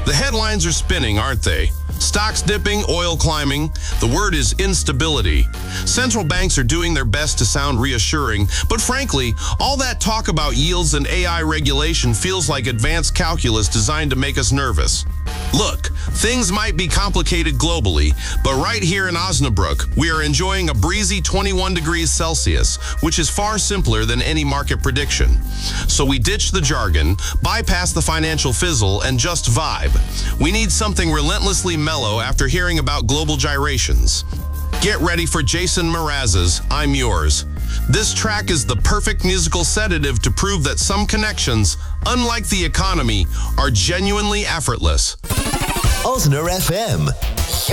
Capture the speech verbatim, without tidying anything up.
The headlines are spinning, aren't they? Stocks dipping, oil climbing. The word is instability. Central banks are doing their best to sound reassuring, but frankly, all that talk about yields and A I regulation feels like advanced calculus designed to make us nervous. Look, things might be complicated globally, but right here in Osnabrück, we are enjoying a breezy twenty-one degrees Celsius, which is far simpler than any market prediction. So we ditch the jargon, bypass the financial fizzle, and just vibe. We need something relentlessly mellow after hearing about global gyrations. Get ready for Jason Mraz's I'm Yours. This track is the perfect musical sedative to prove that some connections, unlike the economy, are genuinely effortless. Osner F M.